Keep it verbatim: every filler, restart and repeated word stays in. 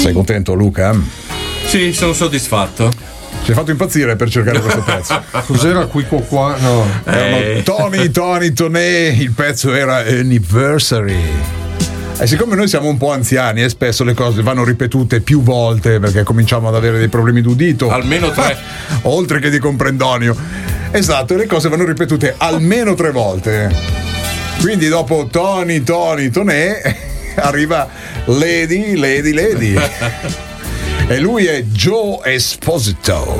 Sei contento, Luca? Sì, sono soddisfatto. Ci hai fatto impazzire per cercare questo pezzo. Cos'era qui qua qua? No. Erano Tony, Tony, Toné, il pezzo era Anniversary. E siccome noi siamo un po' anziani e spesso le cose vanno ripetute più volte perché cominciamo ad avere dei problemi d'udito, almeno tre, oltre che di comprendonio. Esatto, le cose vanno ripetute almeno tre volte. Quindi dopo Tony, Tony, Toné arriva Lady, Lady, Lady. E lui è Joe Esposito.